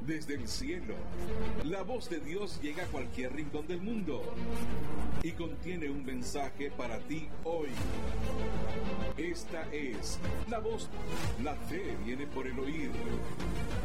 Desde el cielo, la voz de Dios llega a cualquier rincón del mundo y contiene un mensaje para ti hoy. Esta es la voz. La fe viene por el oír.